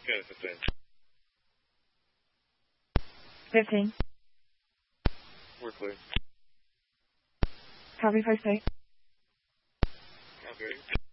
Go 15. 15. We're clear. Copy, first take. Okay.